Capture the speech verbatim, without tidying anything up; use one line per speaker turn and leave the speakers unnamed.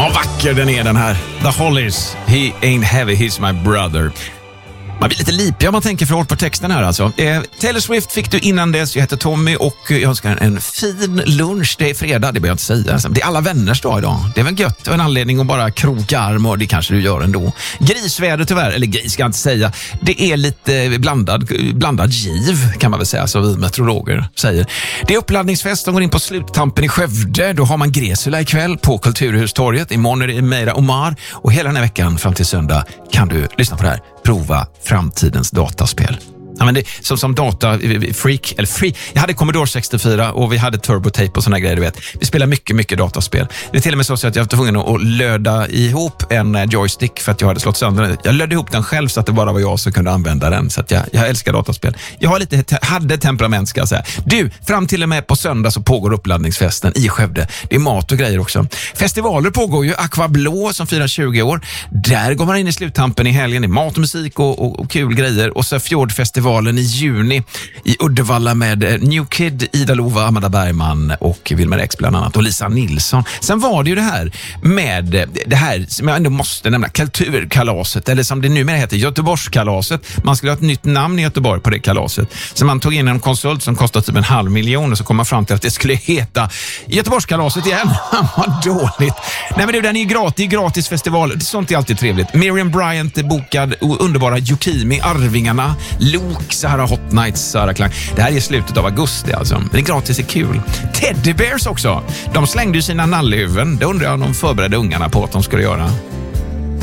Vad vacker den är, den här. The Hollies, He Ain't Heavy, He's My Brother. Man blir lite lipig om man tänker för hårt på texten här alltså. Eh, Taylor Swift fick du innan dess. Jag heter Tommy och jag önskar en fin lunch. Det är fredag, det behöver jag inte säga. Alltså, det är alla vänners dag idag. Det är väl gött och en anledning att bara kroka arm, och det kanske du gör ändå. Grisväder tyvärr, eller gris ska jag inte säga. Det är lite blandad, blandad giv kan man väl säga, så vi meteorologer säger. Det är uppladdningsfest som går in på sluttampen i Skövde. Då har man Gresula ikväll på Kulturhustorget. Imorgon är det Meira Omar. Och hela den här veckan fram till söndag kan du lyssna på det här. Prova framtidens dataspel. Ja, men det, som, som data freak eller free. Jag hade Commodore sextiofyra och vi hade turbotape och såna grejer, du vet. Vi spelar mycket mycket dataspel. Det är till och med så att jag var tvungen att löda ihop en joystick för att jag hade slått sönder den. Jag lödde ihop den själv så att det bara var jag som kunde använda den, så att jag, jag älskar dataspel. Jag har lite hade temperament ska jag säga. Du, fram till och med på söndag så pågår uppladdningsfesten i Skövde. Det är mat och grejer också. Festivaler pågår ju. Aqua Blå som firar tjugo år. Där går man in i sluttampen i helgen. Det är mat och musik och, och, och kul grejer. Och så Fjordfestival i juni i Uddevalla med New Kid, Ida Lova, Amanda Bergman och Wilmer X bland annat och Lisa Nilsson. Sen var det ju det här med det här som jag ändå måste nämna, kulturkalaset, eller som det numera heter, Göteborgskalaset. Man skulle ha ett nytt namn i Göteborg på det kalaset. Så man tog in en konsult som kostade typ en halv miljon och så kom man fram till att det skulle heta Göteborgskalaset igen. Vad dåligt. Nej men det, den är ju gratis, gratis festival. Sånt är alltid trevligt. Miriam Bryant är bokad, underbara Yukimi, Arvingarna, Luke, Sahara Hot Nights, Sahara Klang. Det här är slutet av augusti alltså. Men det är gratis, är kul. Teddy Bears också. De slängde ju sina nallhuvuden. Det undrar jag om de förberedde ungarna på att de skulle göra.